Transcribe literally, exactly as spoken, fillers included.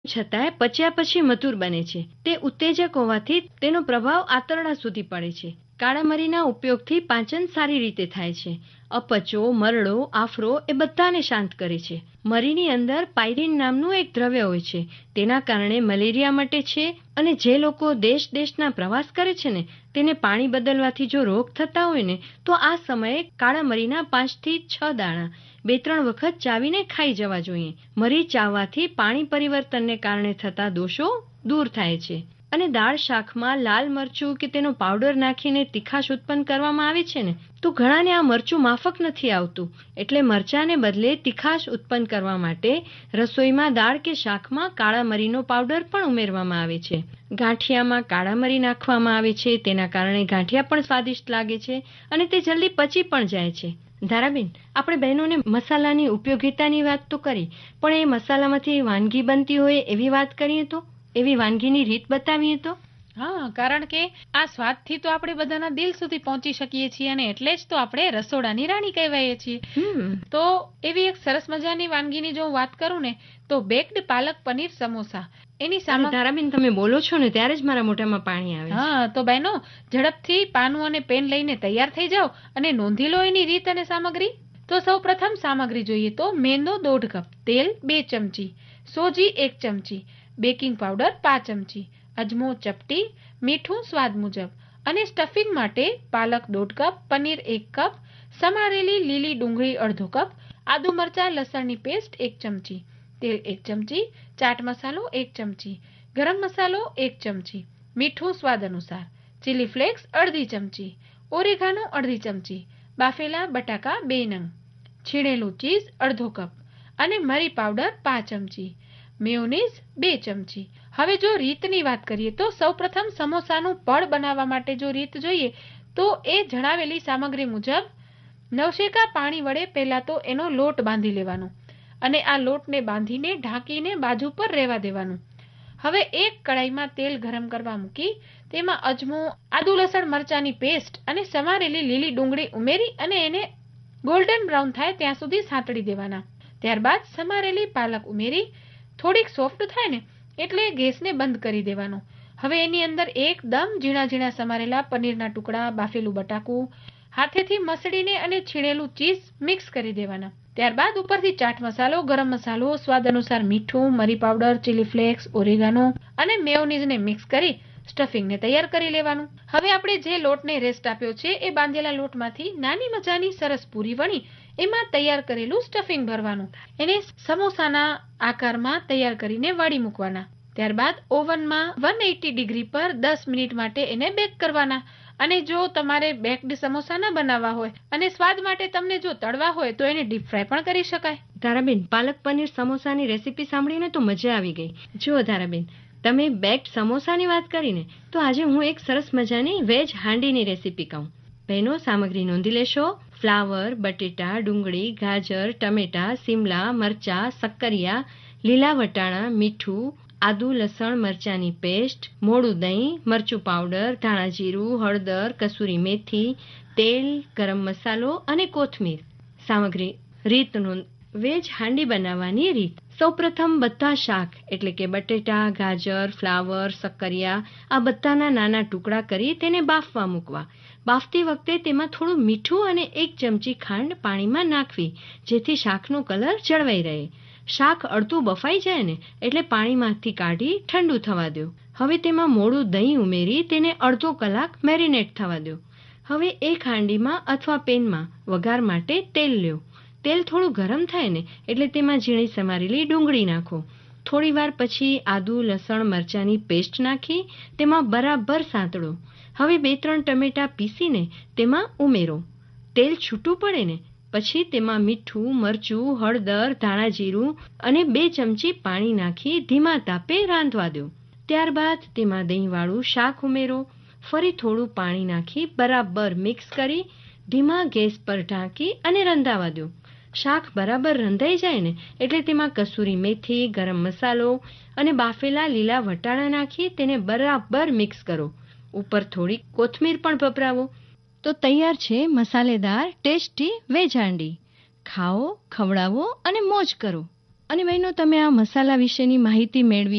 છતાંય પચ્યા પછી મધુર બને છે. તે ઉત્તેજક હોવાથી તેનો પ્રભાવ આંતરડા સુધી પડે છે. કાળા મરીના ઉપયોગથી પાચન સારી રીતે થાય છે. અપચો, મરડો, આફરો એ બધાને શાંત કરે છે. મરીની અંદર પાયરીન નામનું એક દ્રવ્ય હોય છે. તેના કારણે મલેરિયા મટે છે અને જે લોકો દેશ દેશના પ્રવાસ કરે છે ને તેને પાણી બદલવાથી જો રોગ થતા હોય ને તો આ સમયે કાળા મરીના પાંચ થી છ દાણા બે ત્રણ વખત ચાવીને ખાઈ જવા જોઈએ. મરી ચાવવાથી પાણી પરિવર્તનને કારણે થતા દોષો દૂર થાય છે. અને દાળ શાકમાં લાલ મરચું કે તેનો પાવડર નાખીને તીખાશ ઉત્પન્ન કરવામાં આવે છે ને તો ઘણાને આ મરચું માફક નથી આવતું. એટલે મરચાને બદલે તીખાશ ઉત્પન્ન કરવા માટે રસોઈમાં દાળ કે શાકમાં કાળા મરીનો પાવડર પણ ઉમેરવામાં આવે છે. ગાંઠિયામાં કાળા મરી નાખવામાં આવે છે. તેના કારણે ગાંઠિયા પણ સ્વાદિષ્ટ લાગે છે અને તે જલ્દી પચી પણ જાય છે. ધારાબેન, આપણે બહેનોને મસાલાની ઉપયોગિતાની વાત તો કરી, પણ એ મસાલામાંથી વાનગી બનતી હોય એવી વાત કરીએ તો, એવી વાનગીની રીત બતાવીએ તો? હા, કારણ કે આ સ્વાદથી તો આપણે બધાના દિલ સુધી પહોંચી શકીએ છીએ અને એટલે જ તો આપણે રસોડાની રાણી કહેવાઈએ છીએ. તો એવી એક સરસ મજાની વાનગીની જો હું વાત કરું ને તો બેક્ડ પાલક પનીર સમોસા. એની સામગ્રી ધારાબેન, તમે બોલો છો ને ત્યારે જ મારા મોઢામાં પાણી આવે. હા, તો બહેનો ઝડપથી પાનું અને પેન લઈને તૈયાર થઈ જાઓ અને નોંધી લો એની રીત અને સામગ્રી. તો સૌ પ્રથમ સામગ્રી જોઈએ તો મેંદો દોઢ કપ, તેલ બે ચમચી, સોજી એક ચમચી, બેકિંગ પાવડર પાંચ ચમચી, અજમો ચપટી, મીઠું સ્વાદ મુજબ અને સ્ટફિંગ માટે પાલક દોઢ કપ, પનીર એક કપ, સમારેલી લીલી ડુંગળી અડધો કપ, આદુ મરચા લસણની પેસ્ટ એક ચમચી, તેલ એક ચમચી, ચાટ મસાલો એક ચમચી, ગરમ મસાલો એક ચમચી, મીઠું સ્વાદ અનુસાર, ચીલી ફ્લેક્સ અડધી ચમચી, ઓરેગાનો અડધી ચમચી, બાફેલા બટાકા બે નંગ, છીણેલું ચીઝ અડધો કપ અને મરી પાવડર પાંચ ચમચી, મેયોનીઝ બે ચમચી. હવે જો રીતની વાત કરીએ તો સૌપ્રથમ સમોસાનું પડ બનાવવા માટે જો રીત જોઈએ તો એ જણાવેલી સામગ્રી મુજબ નવશેકા પાણી વડે પહેલા તો એનો લોટ બાંધી લેવાનો અને આ લોટને બાંધીને ઢાંકીને બાજુ પર રહેવા દેવાનું. હવે એક કડાઈમાં તેલ ગરમ કરવા મૂકી તેમાં અજમો, આદુ લસણ મરચાની પેસ્ટ અને સમારેલી લીલી ડુંગળી ઉમેરી અને એને ગોલ્ડન બ્રાઉન થાય ત્યાં સુધી સાંતળી દેવાના. ત્યારબાદ સમારેલી પાલક ઉમેરી થોડીક સોફ્ટ થાય ને એટલે ગેસને બંધ કરી દેવાનો. હવે એની અંદર એકદમ ઝીણા ઝીણા સમારેલા પનીરના ટુકડા, બાફેલું બટાકું હાથેથી મસળીને અને છીણેલું ચીઝ મિક્સ કરી દેવાના. ત્યારબાદ ઉપરથી ચાટ મસાલો, ગરમ મસાલો, સ્વાદ અનુસાર મીઠું, મરી પાવડર, ચીલી ફ્લેક્સ, ઓરેગાનો અને મેયોનીઝને મિક્સ કરી સ્ટફિંગને તૈયાર કરી લેવાનું. હવે આપણે જે લોટને રેસ્ટ આપ્યો છે એ બાંધેલા લોટમાંથી નાની મજાની સરસ પૂરી વણી એમાં તૈયાર કરેલું સ્ટફિંગ ભરવાનું. એને સમોસાના આકારમાં તૈયાર કરીને વાળી મૂકવાના. ત્યારબાદ ઓવનમાં એકસો એંસી ડિગ્રી પર દસ મિનિટ માટે એને બેક કરવાના. અને જો તમારે બેક્ડ સમોસા ન બનાવવા હોય અને સ્વાદ માટે તમને જો તળવા હોય તો એને ડીપ ફ્રાય પણ કરી શકાય. ધારાબેન, પાલક પનીર સમોસાની રેસીપી સાંભળીને તો મજા આવી ગઈ. જો ધારાબેન, તમે બેક્ડ સમોસાની વાત કરીને તો આજે હું એક સરસ મજાની વેજ હાંડીની રેસીપી કહું. બહેનો, સામગ્રી નોંધી લેશો. ફ્લાવર, બટેટા, ડુંગળી, ગાજર, ટમેટા, સિમલા મરચા, શક્કરિયા, લીલા વટાણા, મીઠું, આદુ લસણ મરચાની પેસ્ટ, મોળું દહીં, મરચું પાવડર, ધાણા જીરું, હળદર, કસૂરી મેથી, તેલ, ગરમ મસાલો અને કોથમીર. સામગ્રી રીત નોંધ. વેજ હાંડી બનાવવાની રીત. સૌપ્રથમ બધા શાક એટલે કે બટેટા, ગાજર, ફ્લાવર, શક્કરિયા આ બધાના નાના ટુકડા કરી તેને બાફવા મૂકવા. બાફતી વખતે તેમાં થોડું મીઠું અને એક ચમચી ખાંડ પાણીમાં નાખવી જેથી શાકનો કલર જળવાઈ રહે. શાક અડધું બફાઈ જાય ને એટલે પાણીમાંથી કાઢી ઠંડુ થવા દો. હવે તેમાં મોળું દહીં ઉમેરી તેને અડધો કલાક મેરિનેટ થવા દો. હવે એક હાંડીમાં અથવા પેનમાં વઘાર માટે તેલ લ્યો. તેલ થોડું ગરમ થાય ને એટલે તેમાં ઝીણી સમારેલી ડુંગળી નાખો. થોડી વાર પછી આદુ લસણ મરચાની પેસ્ટ નાખી તેમાં બરાબર સાંતળો. હવે બે ત્રણ ટમેટા પીસીને તેમાં ઉમેરો. તેલ છૂટું પડે ને પછી તેમાં મીઠું, મરચું, હળદર, ધાણા જીરું અને બે ચમચી પાણી નાખી ધીમા તાપે રાંધવા દો. ત્યારબાદ તેમાં દહીંવાળું શાક ઉમેરો. ફરી થોડું પાણી નાખી બરાબર મિક્સ કરી ધીમા ગેસ પર ઢાંકી અને રંધાવા દો. શાક બરાબર રંધાઈ જાય ને એટલે તેમાં કસૂરી મેથી, ગરમ મસાલો અને બાફેલા લીલા વટાણા નાખી તેને બરાબર મિક્સ કરો. ઉપર થોડી કોથમીર પણ ભભરાવો. તો તૈયાર છે મસાલેદાર ટેસ્ટી વેજ હાંડી. ખાઓ, ખવડાવો અને મોજ કરો. અને બહેનો, તમે આ મસાલા વિશેની માહિતી મેળવી